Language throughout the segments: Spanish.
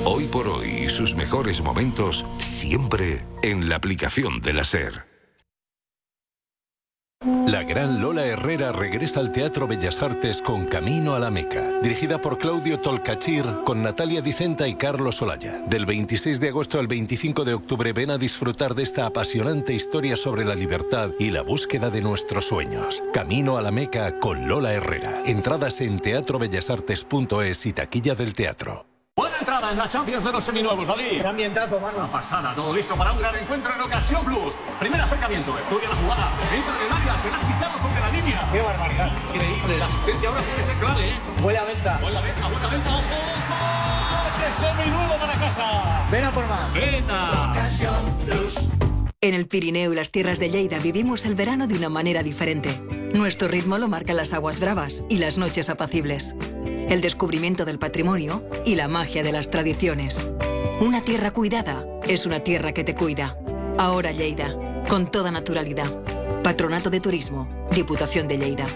Hoy por hoy, sus mejores momentos siempre en la aplicación de la SER. La gran Lola Herrera regresa al Teatro Bellas Artes con Camino a la Meca, dirigida por Claudio Tolcachir, con Natalia Dicenta y Carlos Olaya. Del 26 de agosto al 25 de octubre ven a disfrutar de esta apasionante historia sobre la libertad y la búsqueda de nuestros sueños. Camino a la Meca con Lola Herrera. Entradas en teatrobellasartes.es y taquilla del teatro. Buena entrada en la Champions de los seminuevos, David. Qué ambientazo, mano. Una pasada, todo listo para un gran encuentro en Ocasión Plus. Primer acercamiento, estudia la jugada. Entra en el área, será quitado sobre la línea. Qué barbaridad. Increíble, la asistencia ahora puede ser clave, ¿eh? Buena venta. Buena venta, ojo. ¡Coche seminuevo para casa! Ven a por más. ¡Venga! Ocasión Plus. En el Pirineo y las tierras de Lleida vivimos el verano de una manera diferente. Nuestro ritmo lo marcan las aguas bravas y las noches apacibles. El descubrimiento del patrimonio y la magia de las tradiciones. Una tierra cuidada es una tierra que te cuida. Ahora Lleida, con toda naturalidad. Patronato de Turismo, Diputación de Lleida.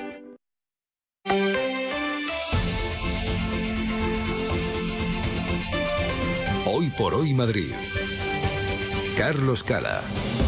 Hoy por hoy Madrid. Carlos Cala.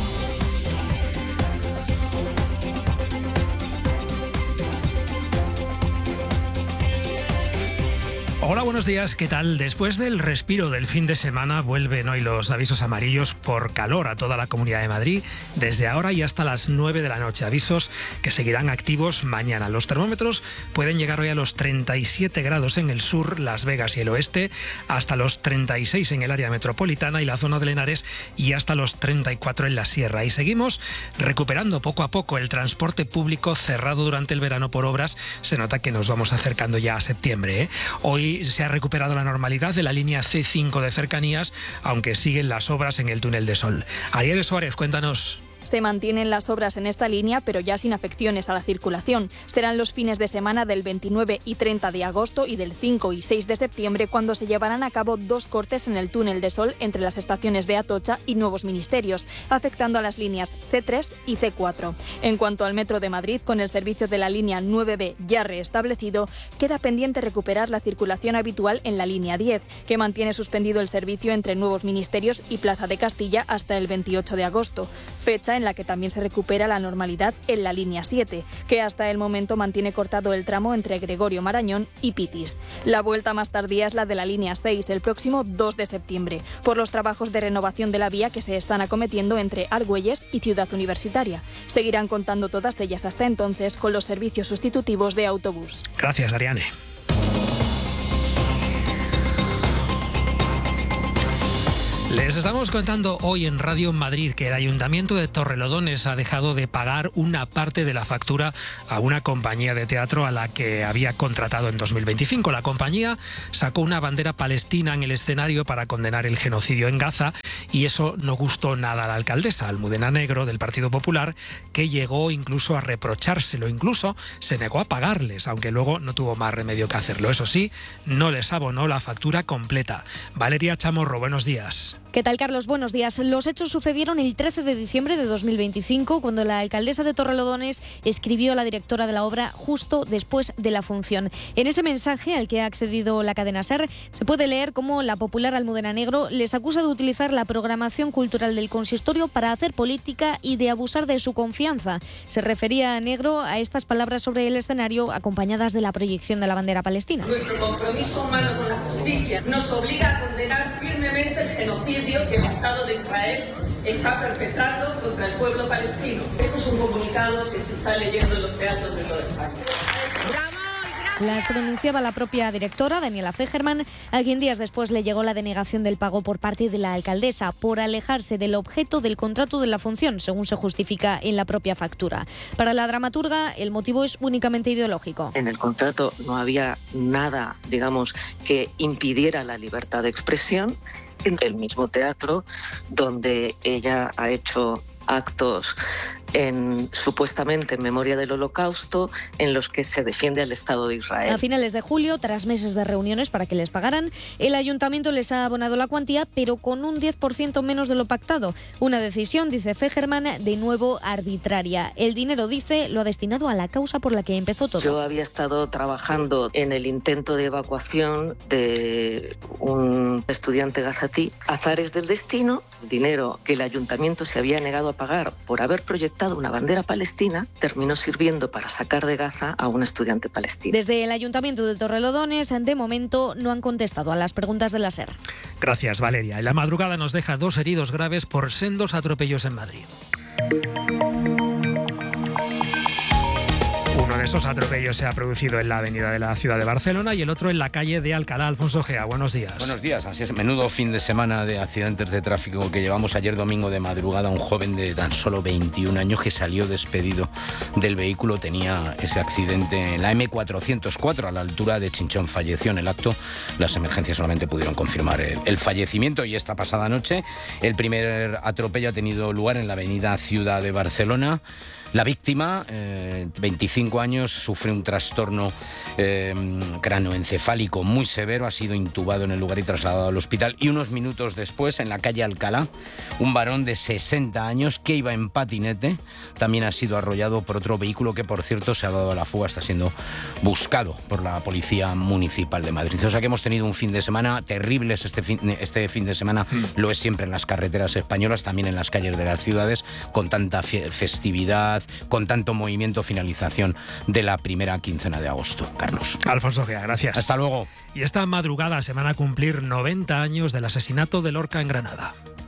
Hola, buenos días, ¿qué tal? Después del respiro del fin de semana vuelven hoy los avisos amarillos por calor a toda la Comunidad de Madrid, desde ahora y hasta las 9 de la noche. Avisos que seguirán activos mañana. Los termómetros pueden llegar hoy a los 37 grados en el sur, Las Vegas y el oeste, hasta los 36 en el área metropolitana y la zona de Henares y hasta los 34 en la sierra. Y seguimos recuperando poco a poco el transporte público cerrado durante el verano por obras. Se nota que nos vamos acercando ya a septiembre, ¿eh? Hoy se ha recuperado la normalidad de la línea C5 de cercanías, aunque siguen las obras en el túnel de Sol. Ariel Suárez, cuéntanos. Se mantienen las obras en esta línea, pero ya sin afecciones a la circulación. Serán los fines de semana del 29 y 30 de agosto y del 5 y 6 de septiembre cuando se llevarán a cabo 2 cortes en el túnel de Sol entre las estaciones de Atocha y Nuevos Ministerios, afectando a las líneas C3 y C4. En cuanto al Metro de Madrid, con el servicio de la línea 9B ya reestablecido, queda pendiente recuperar la circulación habitual en la línea 10, que mantiene suspendido el servicio entre Nuevos Ministerios y Plaza de Castilla hasta el 28 de agosto, fecha en la que también se recupera la normalidad en la línea 7, que hasta el momento mantiene cortado el tramo entre Gregorio Marañón y Pitis. La vuelta más tardía es la de la línea 6, el próximo 2 de septiembre, por los trabajos de renovación de la vía que se están acometiendo entre Argüelles y Ciudad Universitaria. Seguirán contando todas ellas hasta entonces con los servicios sustitutivos de autobús. Gracias, Ariane. Les estamos contando hoy en Radio Madrid que el Ayuntamiento de Torrelodones ha dejado de pagar una parte de la factura a una compañía de teatro a la que había contratado en 2025. La compañía sacó una bandera palestina en el escenario para condenar el genocidio en Gaza y eso no gustó nada a la alcaldesa, Almudena Negro, del Partido Popular, que llegó incluso a reprochárselo. Incluso se negó a pagarles, aunque luego no tuvo más remedio que hacerlo. Eso sí, no les abonó la factura completa. Valeria Chamorro, buenos días. ¿Qué tal, Carlos? Buenos días. Los hechos sucedieron el 13 de diciembre de 2025, cuando la alcaldesa de Torrelodones escribió a la directora de la obra justo después de la función. En ese mensaje, al que ha accedido la cadena SER, se puede leer cómo la popular Almudena Negro les acusa de utilizar la programación cultural del consistorio para hacer política y de abusar de su confianza. Se refería a Negro a estas palabras sobre el escenario, acompañadas de la proyección de la bandera palestina. Nuestro compromiso humano con la justicia nos obliga a condenar firmemente el genocidio que el Estado de Israel está perpetrando contra el pueblo palestino. Este es un comunicado que se está leyendo en los teatros de toda España. Las pronunciaba la propia directora, Daniela Fegerman, a quien días después le llegó la denegación del pago por parte de la alcaldesa por alejarse del objeto del contrato de la función, según se justifica en la propia factura. Para la dramaturga, el motivo es únicamente ideológico. En el contrato no había nada, digamos, que impidiera la libertad de expresión. En el mismo teatro donde ella ha hecho actos supuestamente en memoria del Holocausto, en los que se defiende al Estado de Israel. A finales de julio, tras meses de reuniones para que les pagaran, el ayuntamiento les ha abonado la cuantía, pero con un 10% menos de lo pactado. Una decisión, dice Fegerman, de nuevo arbitraria. El dinero, dice, lo ha destinado a la causa por la que empezó todo. Yo había estado trabajando en el intento de evacuación de un estudiante gazatí. Azares del destino, el dinero que el ayuntamiento se había negado a pagar por haber proyectado una bandera palestina terminó sirviendo para sacar de Gaza a un estudiante palestino. Desde el ayuntamiento de Torrelodones, de momento, no han contestado a las preguntas de la SER. Gracias, Valeria. En la madrugada nos deja 2 heridos graves por sendos atropellos en Madrid. Uno de esos atropellos se ha producido en la avenida de la ciudad de Barcelona y el otro en la calle de Alcalá. Alfonso Gea, buenos días. Buenos días, así es. Menudo fin de semana de accidentes de tráfico que llevamos. Ayer domingo de madrugada, un joven de tan solo 21 años que salió despedido del vehículo tenía ese accidente en la M404 a la altura de Chinchón. Falleció en el acto. Las emergencias solamente pudieron confirmar el fallecimiento, y esta pasada noche el primer atropello ha tenido lugar en la avenida Ciudad de Barcelona. La víctima, 25 años, sufre un trastorno cranoencefálico muy severo, ha sido intubado en el lugar y trasladado al hospital. Y unos minutos después, en la calle Alcalá, un varón de 60 años que iba en patinete también ha sido arrollado por otro vehículo que, por cierto, se ha dado a la fuga, está siendo buscado por la Policía Municipal de Madrid. O sea que hemos tenido un fin de semana terrible. Este fin de semana lo es siempre en las carreteras españolas, también en las calles de las ciudades, con tanta festividad, con tanto movimiento, finalización de la primera quincena de agosto. Carlos. Alfonso Gea, gracias. Hasta luego. Y esta madrugada se van a cumplir 90 años del asesinato de Lorca en Granada.